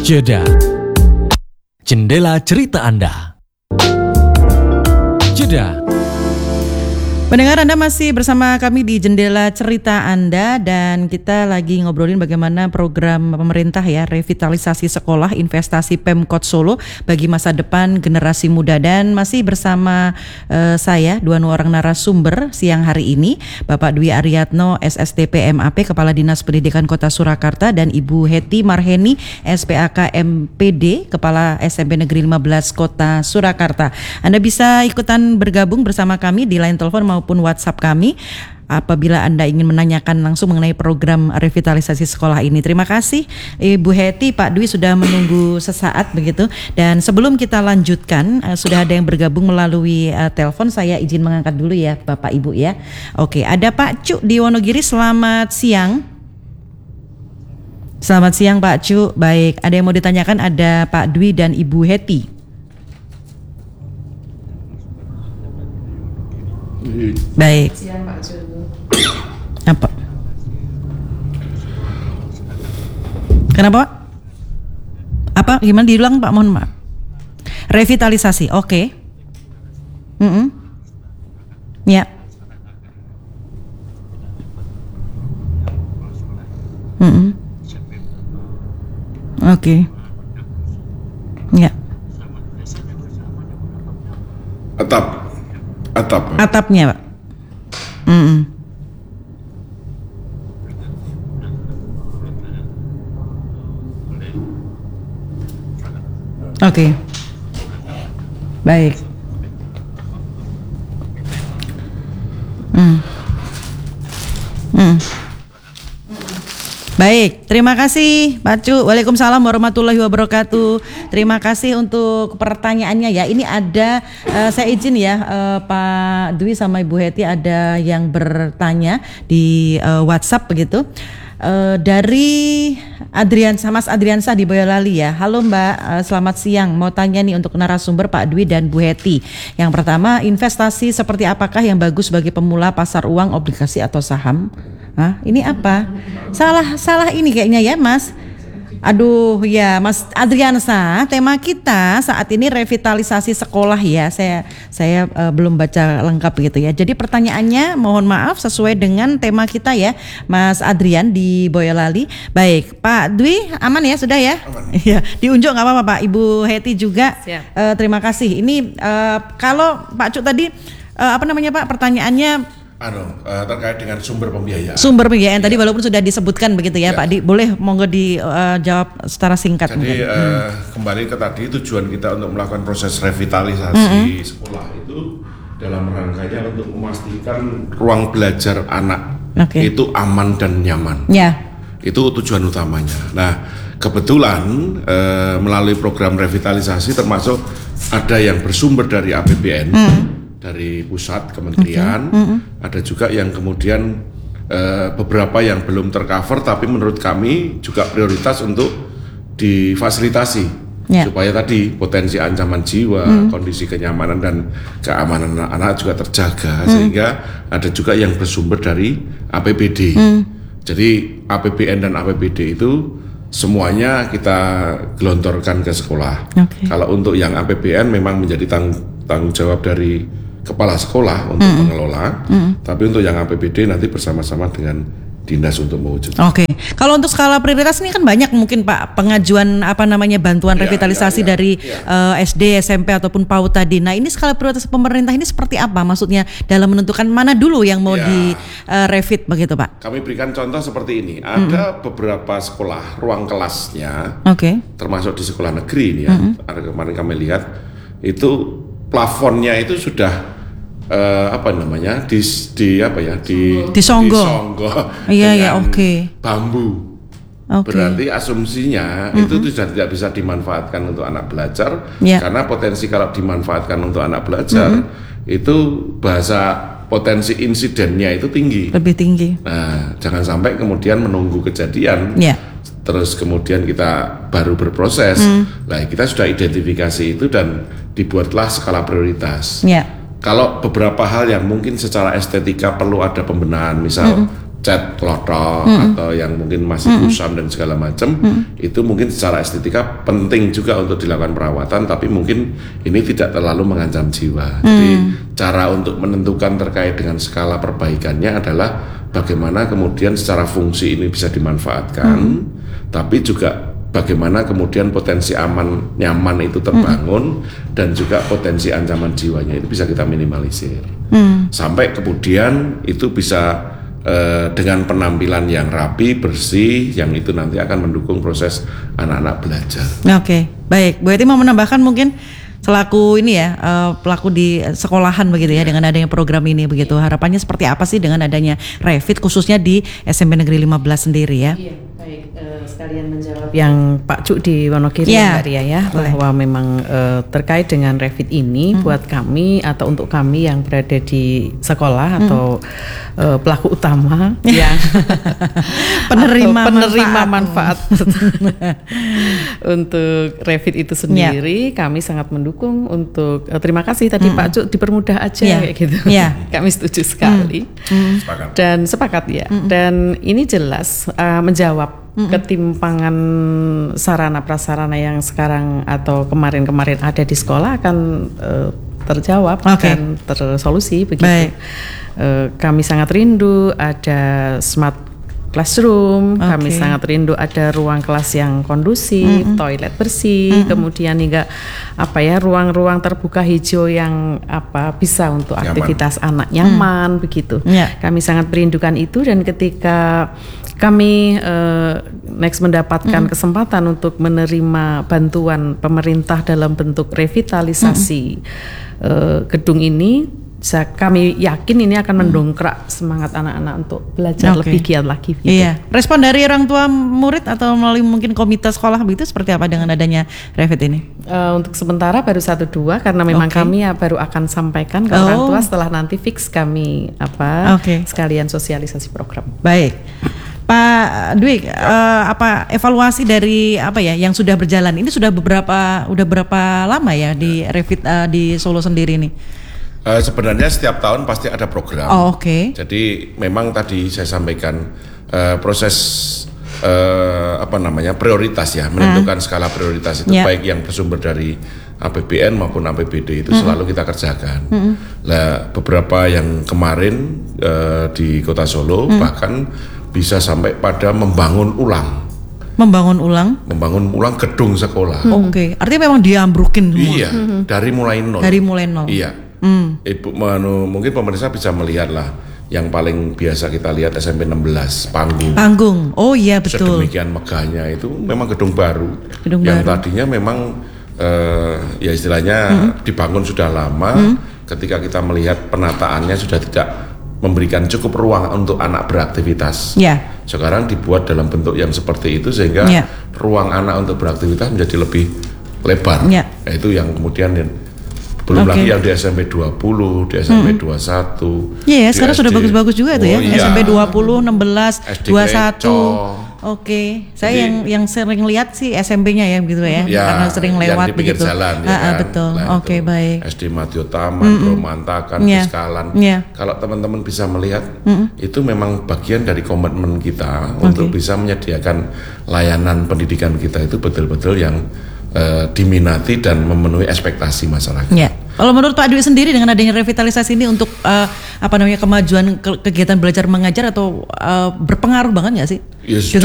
Jeda. Jendela cerita Anda. Jeda. Pendengar, Anda masih bersama kami di Jendela Cerita Anda dan kita lagi ngobrolin bagaimana program pemerintah ya, revitalisasi sekolah, investasi Pemkot Solo bagi masa depan generasi muda. Dan masih bersama saya, dua orang narasumber siang hari ini, Bapak Dwi Aryatno, SSDP MAP, Kepala Dinas Pendidikan Kota Surakarta, dan Ibu Heti Marheni, SPAK MPD, Kepala SMP Negeri 15 Kota Surakarta. Anda bisa ikutan bergabung bersama kami di line telepon maupun WhatsApp kami apabila Anda ingin menanyakan langsung mengenai program revitalisasi sekolah ini. Terima kasih Ibu Heti, Pak Dwi sudah menunggu sesaat begitu. Dan sebelum kita lanjutkan, sudah ada yang bergabung melalui telepon. Saya izin mengangkat dulu ya Bapak Ibu ya. Oke, ada Pak Cu di Wonogiri. Selamat siang. Selamat siang Pak Cu. Baik, ada yang mau ditanyakan, ada Pak Dwi dan Ibu Heti. Baik. Apa? Kenapa Pak? Apa? Gimana diulang Pak? Mohon maaf. Revitalisasi, oke. Ya. Oke. Ya. Atapnya Pak. Oke. Baik. Baik, terima kasih Pak Cu. Waalaikumsalam warahmatullahi wabarakatuh. Terima kasih untuk pertanyaannya ya. Ini ada, saya izin ya Pak Dwi sama Ibu Heti, ada yang bertanya di WhatsApp begitu. Dari Mas Adriansah di Boyolali ya. Halo Mbak, selamat siang. Mau tanya nih untuk narasumber Pak Dwi dan Bu Heti. Yang pertama, investasi seperti apakah yang bagus bagi pemula, pasar uang, obligasi atau saham? Hah, ini apa? Salah ini kayaknya ya Mas. Aduh ya Mas Adriansa, tema kita saat ini revitalisasi sekolah ya. Saya belum baca lengkap gitu ya. Jadi pertanyaannya mohon maaf sesuai dengan tema kita ya, Mas Adrian di Boyolali. Baik, Pak Dwi aman ya, sudah ya? Iya, diunjuk nggak apa-apa Pak. Ibu Heti juga. Terima kasih. Ini kalau Pak Cuk tadi apa namanya Pak pertanyaannya? Terkait dengan sumber pembiayaan. Sumber pembiayaan tadi walaupun sudah disebutkan begitu ya Pak Di, boleh monggo dijawab secara singkat. Jadi kembali ke tadi, tujuan kita untuk melakukan proses revitalisasi sekolah itu dalam rangkanya untuk memastikan ruang belajar anak itu aman dan nyaman. Ya. Itu tujuan utamanya. Nah, kebetulan melalui program revitalisasi termasuk ada yang bersumber dari APBN. Dari pusat kementerian, ada juga yang kemudian beberapa yang belum tercover, tapi menurut kami juga prioritas untuk difasilitasi supaya tadi potensi ancaman jiwa, kondisi kenyamanan dan keamanan anak-anak juga terjaga, sehingga ada juga yang bersumber dari APBD. Jadi APBN dan APBD itu semuanya kita gelontorkan ke sekolah. Kalau untuk yang APBN memang menjadi tanggung jawab dari kepala sekolah untuk mengelola, tapi untuk yang APBD nanti bersama-sama dengan dinas untuk mewujudkan. Oke, kalau untuk skala prioritas ini kan banyak mungkin Pak pengajuan bantuan revitalisasi dari SD, SMP ataupun PAUD tadi. Nah ini skala prioritas pemerintah ini seperti apa? Maksudnya dalam menentukan mana dulu yang mau di revit begitu Pak? Kami berikan contoh seperti ini. Ada beberapa sekolah ruang kelasnya, termasuk di sekolah negeri ini ya. Ada kemarin kami lihat itu plafonnya itu sudah disonggo. Iya, bambu. Berarti asumsinya itu sudah tidak bisa dimanfaatkan untuk anak belajar, karena potensi kalau dimanfaatkan untuk anak belajar itu potensi insidennya itu tinggi. Lebih tinggi. Nah, jangan sampai kemudian menunggu kejadian. Terus kemudian kita baru berproses. Nah, kita sudah identifikasi itu dan dibuatlah skala prioritas. Kalau beberapa hal yang mungkin secara estetika perlu ada pembenahan, misal cat klotok atau yang mungkin masih kusam dan segala macam, itu mungkin secara estetika penting juga untuk dilakukan perawatan, tapi mungkin ini tidak terlalu mengancam jiwa. Jadi cara untuk menentukan terkait dengan skala perbaikannya adalah bagaimana kemudian secara fungsi ini bisa dimanfaatkan, tapi juga bagaimana kemudian potensi aman nyaman itu terbangun dan juga potensi ancaman jiwanya itu bisa kita minimalisir sampai kemudian itu bisa dengan penampilan yang rapi, bersih, yang itu nanti akan mendukung proses anak-anak belajar. Oke, baik. Bu Eti mau menambahkan mungkin selaku ini ya, pelaku di sekolahan begitu ya, dengan adanya program ini begitu. Harapannya seperti apa sih dengan adanya Revit khususnya di SMP Negeri 15 sendiri ya? Iya, baik. Sekalian menjawab yang Pak Cuk di Wonogiri Mbak Ria ya, bahwa memang terkait dengan Revit ini buat kami atau untuk kami yang berada di sekolah atau pelaku utama yang penerima manfaat untuk Revit itu sendiri, kami sangat mendukung untuk terima kasih tadi Pak Cuk dipermudah aja kayak gitu. Kami setuju sekali dan sepakat ya. Dan ini jelas menjawab ketimpangan sarana prasarana yang sekarang atau kemarin-kemarin ada di sekolah akan terjawab dan tersolusi begitu. Kami sangat rindu ada smart classroom, kami sangat rindu ada ruang kelas yang kondusif, toilet bersih, kemudian hingga ruang-ruang terbuka hijau yang bisa untuk aktivitas anak nyaman begitu. Kami sangat merindukan itu, dan ketika kami next mendapatkan kesempatan untuk menerima bantuan pemerintah dalam bentuk revitalisasi gedung ini, kami yakin ini akan mendongkrak semangat anak-anak untuk belajar lebih giat lagi. Gitu. Iya. Respon dari orang tua murid atau melalui mungkin komite sekolah begitu seperti apa dengan adanya Revit ini? Untuk sementara baru 1-2 karena memang kami baru akan sampaikan ke orang tua setelah nanti fix kami sekalian sosialisasi program. Baik. Pak Dwi, evaluasi dari yang sudah berjalan ini sudah berapa lama ya di Revit di Solo sendiri ini? Sebenarnya setiap tahun pasti ada program. Jadi memang tadi saya sampaikan proses prioritas ya, menentukan skala prioritas itu baik yang bersumber dari APBN maupun APBD itu selalu kita kerjakan. Nah, beberapa yang kemarin di Kota Solo bahkan bisa sampai pada membangun ulang gedung sekolah. Artinya memang diambrukin semua. Iya, dari mulai nol. Iya. Ibu mungkin pemirsa bisa melihat lah, yang paling biasa kita lihat SMP 16 panggung. Oh iya betul. Sedemikian megahnya itu memang gedung baru. Yang tadinya memang ya istilahnya dibangun sudah lama. Ketika kita melihat penataannya sudah tidak memberikan cukup ruang untuk anak beraktivitas. Sekarang dibuat dalam bentuk yang seperti itu sehingga ruang anak untuk beraktivitas menjadi lebih lebar. Itu yang kemudian belum lagi yang di SMP 20, di SMP 21. Iya, sekarang sudah bagus-bagus juga itu ya. SMP 20, 16, SD 21. Saya yang sering lihat sih SMP-nya ya begitu ya. Karena sering lewat begitu. Jalan, betul. Baik. SD Madio Taman, Romantakan, Fiskalan. Kalau teman-teman bisa melihat, itu memang bagian dari komitmen kita untuk bisa menyediakan layanan pendidikan kita itu betul-betul yang diminati dan memenuhi ekspektasi masyarakat. Kalau menurut Pak Dwi sendiri dengan adanya revitalisasi ini untuk kemajuan kegiatan belajar mengajar atau berpengaruh banget nggak sih?